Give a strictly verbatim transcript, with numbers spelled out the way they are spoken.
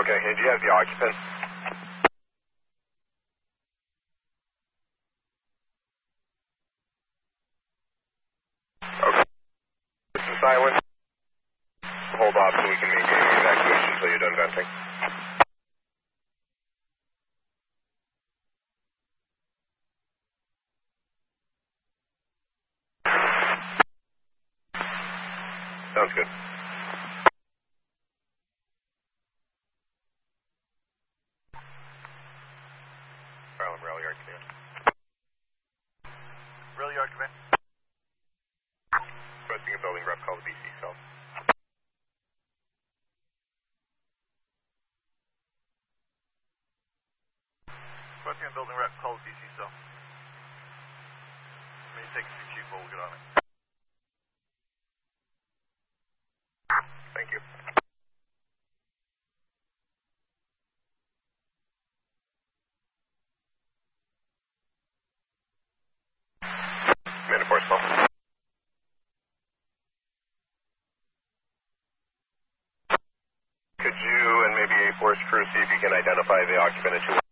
Okay, and do you have the occupant? Okay. This is silent. Hold off so we can make an evacuation until you're done venting. Sounds good. Harlem Rail Yard Command. Rail Yard Command. Requesting a building rep call the B C cell. Requesting a building rep call the B C cell. May take a few chief, but we'll get on it. Thank you. Commander Force call. Could you and maybe a force crew see if you can identify the occupant at two